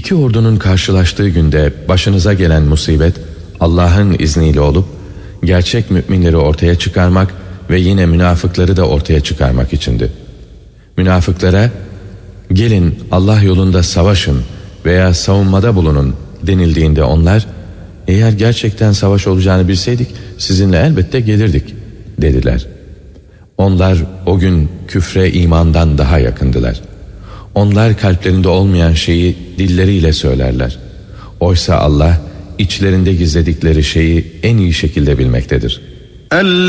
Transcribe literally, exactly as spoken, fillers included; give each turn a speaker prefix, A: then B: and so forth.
A: İki ordunun karşılaştığı günde başınıza gelen musibet Allah'ın izniyle olup gerçek müminleri ortaya çıkarmak ve yine münafıkları da ortaya çıkarmak içindi. Münafıklara gelin Allah yolunda savaşın veya savunmada bulunun denildiğinde onlar eğer gerçekten savaş olacağını bilseydik sizinle elbette gelirdik dediler. Onlar o gün küfre imandan daha yakındılar. Onlar kalplerinde olmayan şeyi dilleriyle söylerler. Oysa Allah içlerinde gizledikleri şeyi en iyi şekilde bilmektedir.